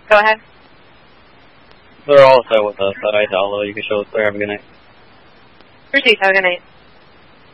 Go ahead. They're all set with us. Alright, Allo, you can show us there. Have a good night. Proceed. Have a good night.